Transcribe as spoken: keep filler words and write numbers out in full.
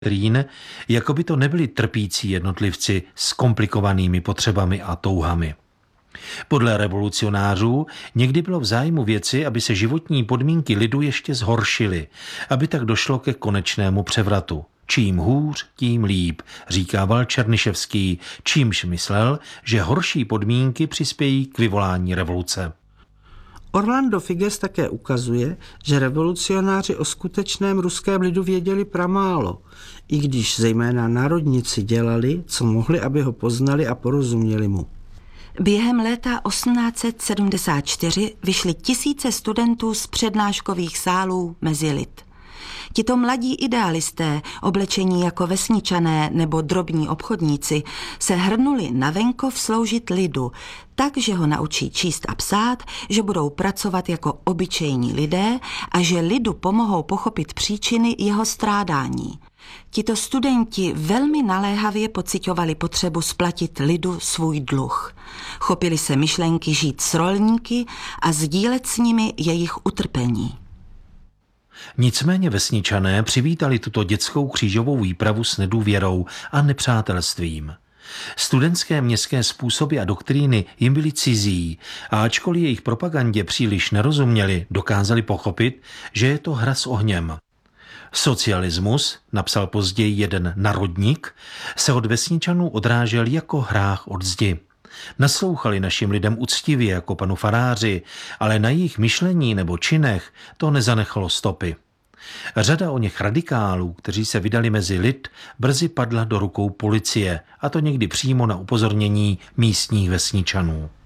Rýn, jako by to nebyli trpící jednotlivci s komplikovanými potřebami a touhami. Podle revolucionářů někdy bylo v zájmu věci, aby se životní podmínky lidu ještě zhoršily, aby tak došlo ke konečnému převratu. Čím hůř, tím líp, říkával Černyševský, čímž myslel, že horší podmínky přispějí k vyvolání revoluce. Orlando Figes také ukazuje, že revolucionáři o skutečném ruském lidu věděli pramálo, i když zejména národníci dělali, co mohli, aby ho poznali a porozuměli mu. Během léta osmnáct set sedmdesát čtyři vyšly tisíce studentů z přednáškových sálů mezi lid. Tito mladí idealisté, oblečení jako vesničané nebo drobní obchodníci, se hrnuli na venkov sloužit lidu, tak, že ho naučí číst a psát, že budou pracovat jako obyčejní lidé a že lidu pomohou pochopit příčiny jeho strádání. Tito studenti velmi naléhavě pociťovali potřebu splatit lidu svůj dluh. Chopili se myšlenky žít s rolníky a sdílet s nimi jejich utrpení. Nicméně vesničané přivítali tuto dětskou křížovou výpravu s nedůvěrou a nepřátelstvím. Studentské městské způsoby a doktríny jim byly cizí a ačkoliv jejich propagandě příliš nerozuměli, dokázali pochopit, že je to hra s ohněm. Socialismus, napsal později jeden narodník, se od vesničanů odrážel jako hrách od zdi. Naslouchali našim lidem uctivě jako panu faráři, ale na jejich myšlení nebo činech to nezanechalo stopy. Řada o něch radikálů, kteří se vydali mezi lid, brzy padla do rukou policie, a to někdy přímo na upozornění místních vesničanů.